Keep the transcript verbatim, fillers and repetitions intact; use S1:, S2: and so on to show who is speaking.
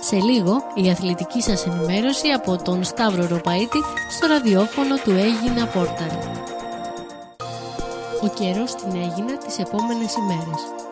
S1: Σε λίγο η αθλητική σας ενημέρωση από τον Σταύρο Ροπαίτη στο ραδιόφωνο του Αίγινα Πόρταλ. Ο καιρός στην Αίγινα τις επόμενες ημέρες.